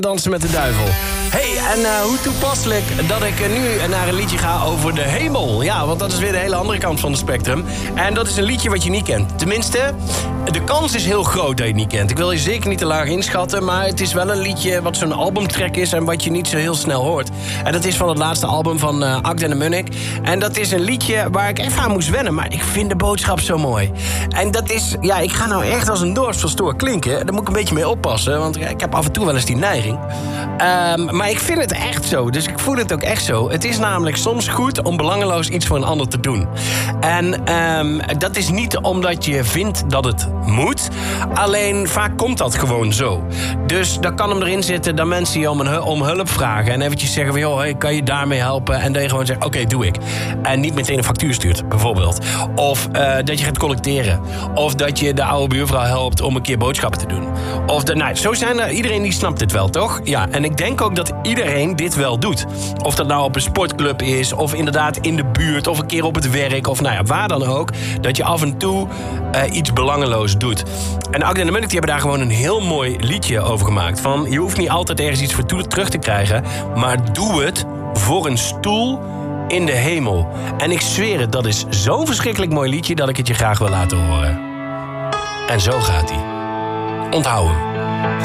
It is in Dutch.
Dansen met de duivel. Hey, en hoe toepasselijk dat ik nu naar een liedje ga over de hemel. Ja, want dat is weer de hele andere kant van het spectrum. En dat is een liedje wat je niet kent. Tenminste, de kans is heel groot dat je het niet kent. Ik wil je zeker niet te laag inschatten, maar het is wel een liedje wat zo'n albumtrack is en wat je niet zo heel snel hoort. En dat is van het laatste album van Akda en de Munnik. En dat is een liedje waar ik even aan moest wennen, maar ik vind de boodschap zo mooi. En dat is, ja, ik ga nou echt als een dorpspastoor klinken. Daar moet ik een beetje mee oppassen, want ik heb af en toe wel eens die neiging. Maar ik vind het echt zo, dus ik voel het ook echt zo. Het is namelijk soms goed om belangeloos iets voor een ander te doen. En dat is niet omdat je vindt dat het moet. Alleen vaak komt dat gewoon zo. Dus dan kan hem erin zitten dat mensen je om hulp vragen. En eventjes zeggen van, joh, hey, kan je daarmee helpen? En dat je gewoon zegt, oké, doe ik. En niet meteen een factuur stuurt, bijvoorbeeld. Of dat je gaat collecteren. Of dat je de oude buurvrouw helpt om een keer boodschappen te doen. Of nou, zo zijn er, iedereen die snapt dit wel, toch? Ja, en ik denk ook dat iedereen dit wel doet. Of dat nou op een sportclub is, of inderdaad in de buurt, of een keer op het werk, of nou ja, waar dan ook. Dat je af en toe iets belangeloos doet. En Akda en de Munnik die hebben daar gewoon een heel mooi liedje over gemaakt. Van, je hoeft niet altijd ergens iets voor terug te krijgen, maar doe het voor een stoel in de hemel. En ik zweer het, dat is zo'n verschrikkelijk mooi liedje dat ik het je graag wil laten horen. En zo gaat hij. Onthoud hem.